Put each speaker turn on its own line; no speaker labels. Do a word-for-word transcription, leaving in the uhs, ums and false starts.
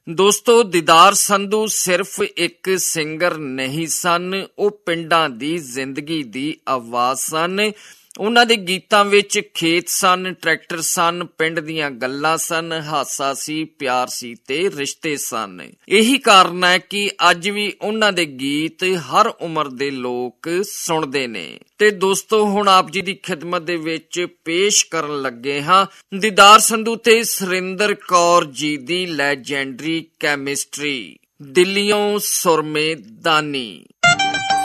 ਦੋਸਤੋ, ਦੀਦਾਰ ਸੰਧੂ ਸਿਰਫ ਇੱਕ ਸਿੰਗਰ ਨਹੀਂ ਸਨ, ਉਹ ਪਿੰਡਾਂ ਦੀ ਜ਼ਿੰਦਗੀ ਦੀ ਆਵਾਜ਼ ਸਨ। ਉਹਨਾਂ ਦੇ ਗੀਤਾਂ ਵਿੱਚ ਖੇਤ ਸਨ, ਟਰੈਕਟਰ ਸਨ, ਪਿੰਡ ਦੀਆਂ ਗੱਲਾਂ ਸਨ, ਹਾਸਾ ਸੀ, ਪਿਆਰ ਸੀ ਤੇ ਰਿਸ਼ਤੇ ਸਨ। ਇਹੀ ਕਾਰਨ ਹੈ ਕਿ ਅੱਜ ਵੀ ਉਹਨਾਂ ਦੇ ਗੀਤ ਹਰ ਉਮਰ ਦੇ ਲੋਕ ਸੁਣਦੇ ਨੇ। ਤੇ ਦੋਸਤੋ, ਹੁਣ ਆਪ ਜੀ ਦੀ ਖਿਦਮਤ ਦੇ ਵਿੱਚ ਪੇਸ਼ ਕਰਨ ਲੱਗੇ ਹਾਂ ਦੀਦਾਰ ਸੰਧੂ ਤੇ ਸੁਰਿੰਦਰ ਕੌਰ ਜੀ ਦੀ ਲੈਜੈਂਡਰੀ ਕੈਮਿਸਟਰੀ, ਦਿੱਲੀਓਂ ਸੁਰਮੇ ਦਾਨੀ।